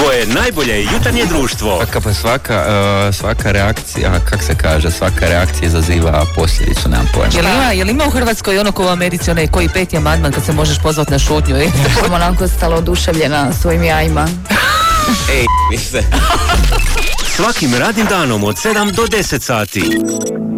Tvoje najbolje jutarnje društvo. Pa svaka reakcija, kak se kaže, svaka reakcija izaziva posljedicu, nemam pojma. Jel ima u Hrvatskoj ono ko u Americi, onaj koji 5. amandman kad se možeš pozvati na šutnju? Sam onako ostala oduševljena svojim jajima. Svaki radnim danom od 7 do 10 sati.